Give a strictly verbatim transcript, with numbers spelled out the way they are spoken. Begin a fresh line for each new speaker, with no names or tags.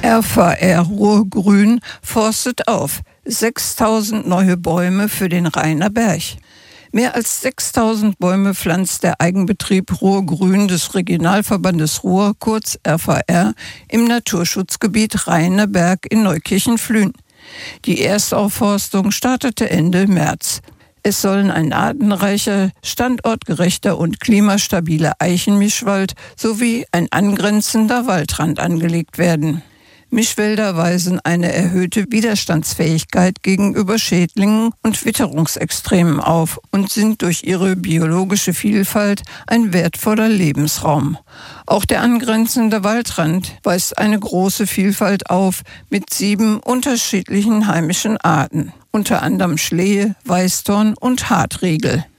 R V R Ruhr-Grün forstet auf. sechstausend neue Bäume für den Rheiner Berg. Mehr als sechstausend Bäume pflanzt der Eigenbetrieb Ruhr-Grün des Regionalverbandes Ruhr, kurz R V R, im Naturschutzgebiet Rheiner Berg in Neukirchen-Flühen. Die Erstaufforstung startete Ende März. Es sollen ein artenreicher, standortgerechter und klimastabiler Eichenmischwald sowie ein angrenzender Waldrand angelegt werden. Mischwälder weisen eine erhöhte Widerstandsfähigkeit gegenüber Schädlingen und Witterungsextremen auf und sind durch ihre biologische Vielfalt ein wertvoller Lebensraum. Auch der angrenzende Waldrand weist eine große Vielfalt auf mit sieben unterschiedlichen heimischen Arten, unter anderem Schlehe, Weißdorn und Hartriegel.